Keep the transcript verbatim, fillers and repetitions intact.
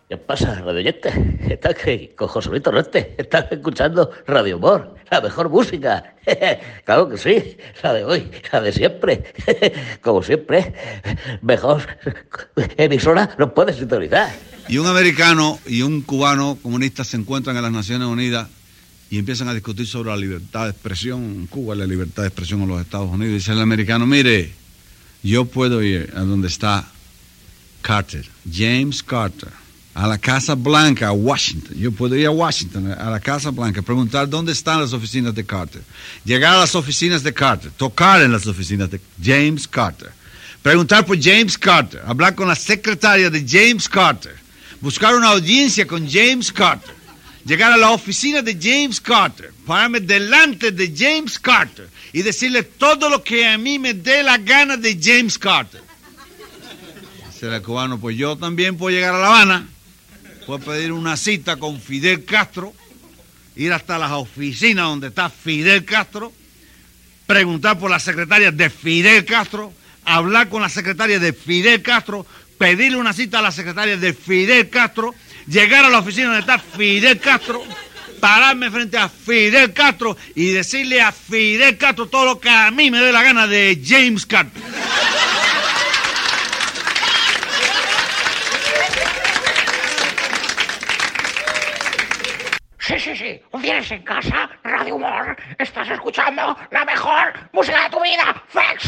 ¿Qué pasa, radio oyente? Estás aquí con José Luis Torrente. Estás escuchando Radio Humor, la mejor música. Claro que sí, la de hoy, la de siempre. Como siempre, mejor emisora no puedes sintonizar. Y un americano y un cubano comunista se encuentran en las Naciones Unidas y empiezan a discutir sobre la libertad de expresión en Cuba, la libertad de expresión en los Estados Unidos. Y dice el americano, mire, yo puedo ir a donde está Carter, James Carter, a la Casa Blanca, a Washington. Yo puedo ir a Washington, a la Casa Blanca, preguntar dónde están las oficinas de Carter. Llegar a las oficinas de Carter, tocar en las oficinas de James Carter. Preguntar por James Carter, hablar con la secretaria de James Carter. Buscar una audiencia con James Carter. Llegar a la oficina de James Carter. Pararme delante de James Carter y decirle todo lo que a mí me dé la gana de James Carter. Dice el cubano, pues yo también puedo llegar a La Habana. Puedo pedir una cita con Fidel Castro, ir hasta las oficinas donde está Fidel Castro, preguntar por la secretaria de Fidel Castro, hablar con la secretaria de Fidel Castro, pedirle una cita a la secretaria de Fidel Castro, llegar a la oficina donde está Fidel Castro, pararme frente a Fidel Castro y decirle a Fidel Castro todo lo que a mí me dé la gana de James Carter. Sí, sí, sí. Un viernes en casa, Radio Humor. Estás escuchando la mejor música de tu vida. ¡Fex!